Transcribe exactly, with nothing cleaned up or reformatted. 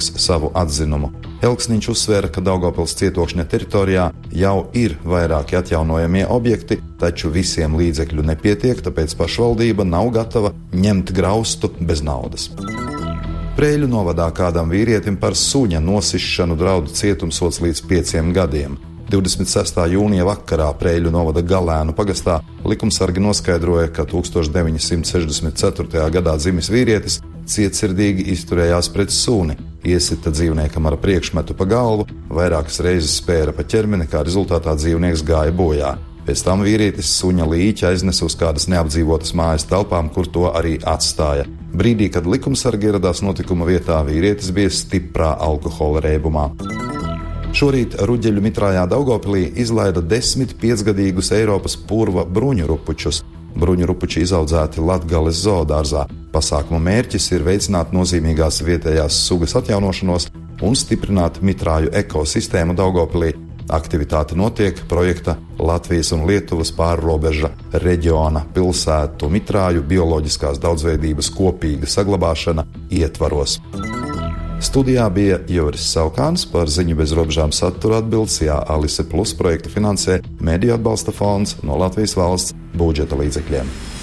sniegs savu atzinumu. Elksniņš uzsvēra, ka Daugavpils cietokšņa teritorijā jau ir vairāki atjaunojamie objekti, taču visiem līdzekļu nepietiek, tāpēc pašvaldība nav gatava ņemt graustu bez naudas. Preiļu novadā kādam vīrietim par suņa nosišanu draudu cietumsods līdz pieciem gadiem. divdesmit sestā jūnija vakarā Preiļu novada Galēnu pagastā likumsargi noskaidroja, ka deviņdesmit četrtajā gadā dzimis vīrietis cietsirdīgi izturējās pret suni, iesita dzīvniekam ar priekšmetu pa galvu, vairākas reizes spēra pa ķermeni, kā rezultātā dzīvnieks gāja bojā. Pēc tam vīrietis suņa līķi aiznesa uz kādas neapdzīvotas mājas telpām, kur to arī atstāja. Brīdī, kad likumsargi ieradās notikuma vietā, vīrietis bija stiprā alkohola rēbumā. Šorīt Ruģeļu mitrājā Daugavpilī izlaida desmit piecgadīgus Eiropas purva bruņurupučus. Bruņurupuči izaudzēti Latgales zoodārzā. Pasākuma mērķis ir veicināt nozīmīgās vietējās sugas atjaunošanos un stiprināt mitrāju ekosistēmu Daugavpilī. Aktivitāte notiek projekta Latvijas un Lietuvas pārrobeža reģiona pilsētu mitrāju bioloģiskās daudzveidības kopīga saglabāšana ietvaros. Studijā bija Juris Saukāns, par ziņu bez robežām satura atbildes, jā, Alise Plus projektu finansē Mediju atbalsta fonds no Latvijas valsts budžeta līdzekļiem.